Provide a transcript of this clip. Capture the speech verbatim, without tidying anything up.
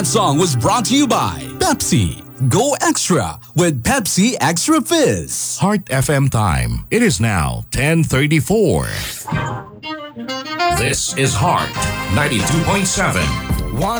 Song was brought to you by Pepsi. Go extra with Pepsi Extra Fizz. Heart F M time. It is now ten thirty-four. This is Heart ninety-two point seven.